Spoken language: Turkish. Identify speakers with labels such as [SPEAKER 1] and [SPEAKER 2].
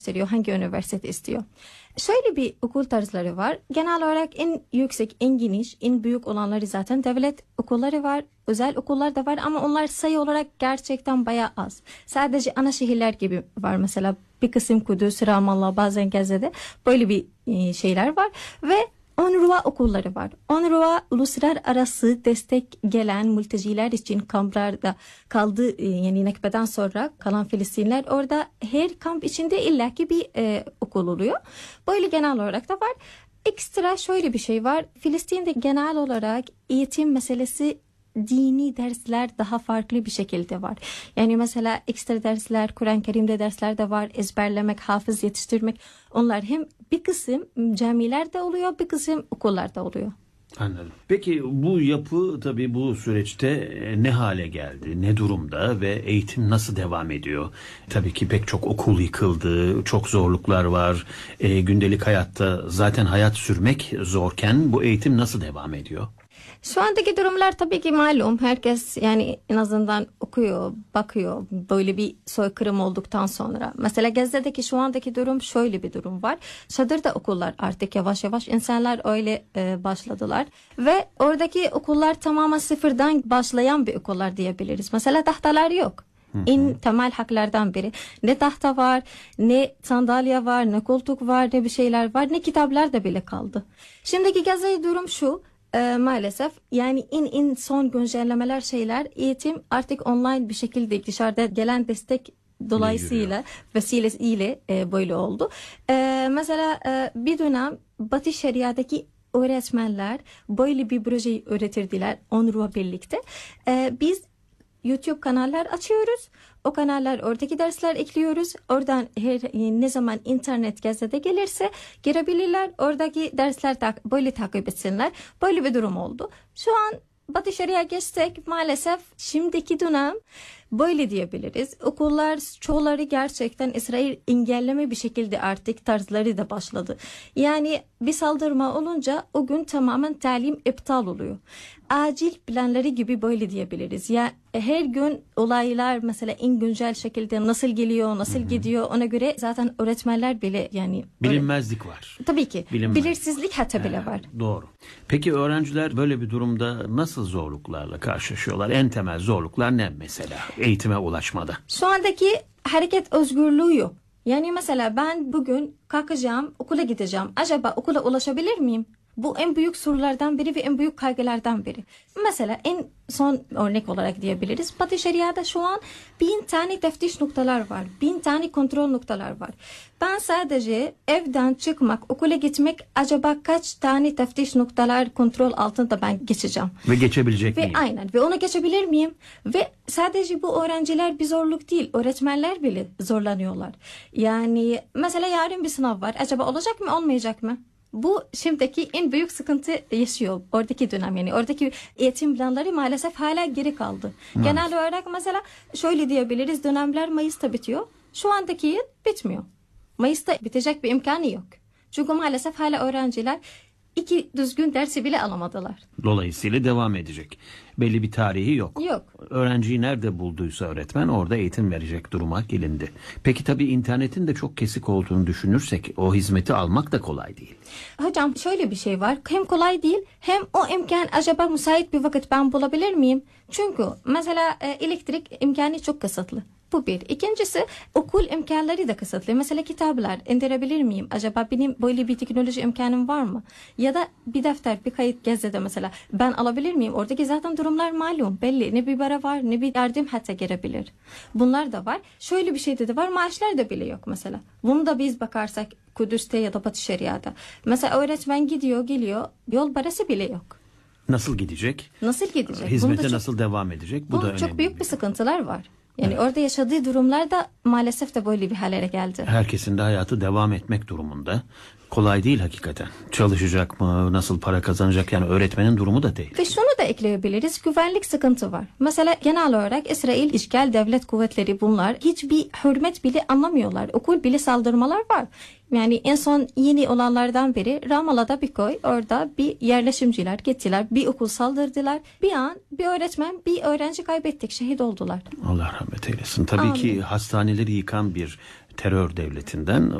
[SPEAKER 1] gösteriyor hangi üniversite istiyor. Şöyle bir okul tarzları var. Genel olarak en yüksek, en geniş, en büyük olanları zaten devlet okulları var. Özel okullar da var ama onlar sayı olarak gerçekten bayağı az. Sadece ana şehirler gibi var mesela. Bir kısım Kudüs, Ramallah, bazen Gazze'de böyle bir şeyler var. Ve UNRWA okulları var. UNRWA uluslararası destek gelen mülteciler için kamplarda kaldı, yani Nekbe'den sonra kalan Filistinler orada her kamp içinde illaki bir okul oluyor. Böyle genel olarak da var. Ekstra şöyle bir şey var. Filistin'de genel olarak eğitim meselesi dini dersler daha farklı bir şekilde var. Yani mesela ekstra dersler, Kur'an-ı Kerim'de dersler de var. Ezberlemek, hafız yetiştirmek. Onlar hem bir kısım camilerde oluyor, bir kısım okullarda oluyor.
[SPEAKER 2] Anladım. Peki bu yapı tabii bu süreçte ne hale geldi, ne durumda ve eğitim nasıl devam ediyor? Tabii ki pek çok okul yıkıldı, çok zorluklar var. Gündelik hayatta zaten hayat sürmek zorken bu eğitim nasıl devam ediyor?
[SPEAKER 1] Şu andaki durumlar tabii ki malum. Herkes yani en azından okuyor, bakıyor böyle bir soykırım olduktan sonra. Mesela Gazze'deki şu andaki durum şöyle bir durum var. Çadırda okullar artık yavaş yavaş insanlar öyle başladılar. Ve oradaki okullar tamamen sıfırdan başlayan bir okullar diyebiliriz. Mesela tahtalar yok. En temel haklardan biri. Ne tahta var, ne sandalye var, ne koltuk var, ne bir şeyler var, ne kitaplar da bile kaldı. Şimdiki Gazze'de durum şu. Maalesef yani en son güncellemeler şeyler eğitim artık online bir şekilde dışarıda gelen destek dolayısıyla vesilesiyle böyle oldu. Mesela bir dönem Batı Şeria'daki öğretmenler böyle bir projeyi öğretirdiler UNRWA birlikte. Biz YouTube kanallar açıyoruz. O kanallar oradaki dersler ekliyoruz. Oradan ne zaman internet Gazze'de gelirse girebilirler. Oradaki dersler böyle takip etsinler. Böyle bir durum oldu. Şu an Batı Şeria geçsek maalesef şimdiki dönem böyle diyebiliriz. Okullar çoğuları gerçekten İsrail engelleme bir şekilde artık tarzları da başladı. Yani bir saldırma olunca o gün tamamen talim iptal oluyor. Acil planları gibi böyle diyebiliriz. Ya her gün olaylar mesela en güncel şekilde nasıl geliyor, nasıl gidiyor ona göre zaten öğretmenler bile yani
[SPEAKER 2] bilinmezlik var.
[SPEAKER 1] Tabii ki. Belirsizlik hatta bile var.
[SPEAKER 2] Doğru. Peki öğrenciler böyle bir durumda nasıl zorluklarla karşılaşıyorlar? En temel zorluklar ne mesela eğitime ulaşmada?
[SPEAKER 1] Şu andaki hareket özgürlüğü yok. Yani mesela ben bugün kalkacağım, okula gideceğim. Acaba okula ulaşabilir miyim? Bu en büyük sorulardan biri ve en büyük kaygılardan biri. Mesela en son örnek olarak diyebiliriz. Batı Şeria'da şu an 1000 tane teftiş noktalar var. 1000 tane kontrol noktalar var. Ben sadece evden çıkmak, okula gitmek acaba kaç tane teftiş noktalar kontrol altında ben geçeceğim?
[SPEAKER 2] Ve geçebilecek miyim?
[SPEAKER 1] Ve aynen. Ve ona geçebilir miyim? Ve sadece bu öğrenciler bir zorluk değil. Öğretmenler bile zorlanıyorlar. Yani mesela yarın bir sınav var. Acaba olacak mı, olmayacak mı? Bu şimdiki en büyük sıkıntı yaşıyor oradaki dönem yani oradaki eğitim planları maalesef hala geri kaldı. Evet. Genel olarak mesela şöyle diyebiliriz dönemler Mayıs'ta bitiyor. Şu andaki yıl bitmiyor. Mayıs'ta bitecek bir imkanı yok. Çünkü maalesef hala öğrenciler 2 düzgün dersi bile alamadılar.
[SPEAKER 2] Dolayısıyla devam edecek. Belli bir tarihi yok.
[SPEAKER 1] Yok.
[SPEAKER 2] Öğrenciyi nerede bulduysa öğretmen orada eğitim verecek duruma gelindi. Peki tabii internetin de çok kesik olduğunu düşünürsek o hizmeti almak da kolay değil.
[SPEAKER 1] Hocam şöyle bir şey var. Hem kolay değil hem o imkan acaba müsait bir vakit ben bulabilir miyim? Çünkü mesela elektrik imkanı çok kısıtlı. Bu bir. İkincisi okul imkanları da kısıtlı. Mesela kitaplar indirebilir miyim? Acaba benim böyle bir teknoloji imkanım var mı? Ya da bir defter, bir kayıt Gazze'de mesela ben alabilir miyim? Oradaki zaten durumlar malum belli. Ne bir para var ne bir yardım hatta gelebilir. Bunlar da var. Şöyle bir şey de var. Maaşlar da bile yok mesela. Bunu da biz bakarsak Kudüs'te ya da Batı Şeria'da. Mesela öğretmen gidiyor geliyor yol parası bile yok.
[SPEAKER 2] Nasıl gidecek?
[SPEAKER 1] Nasıl gidecek?
[SPEAKER 2] Hizmete nasıl devam edecek? Bu da önemli.
[SPEAKER 1] Çok büyük bir sıkıntılar var. Yani orada yaşadığı durumlar da maalesef de böyle bir hallere geldi.
[SPEAKER 2] Herkesin de hayatı devam etmek durumunda. Kolay değil hakikaten. Çalışacak mı? Nasıl para kazanacak? Yani öğretmenin durumu da değil.
[SPEAKER 1] Ve şunu da ekleyebiliriz. Güvenlik sıkıntı var. Mesela genel olarak İsrail işgal devlet kuvvetleri bunlar hiçbir hürmet bile anlamıyorlar. Okul bile saldırmalar var. Yani en son yeni olanlardan biri Ramallah'da bir köy. Orada bir yerleşimciler gittiler. Bir okul saldırdılar. Bir an bir öğretmen bir öğrenci kaybettik. Şehit oldular.
[SPEAKER 2] Allah rahmet eylesin. Tabii ki hastaneleri yıkan bir terör devletinden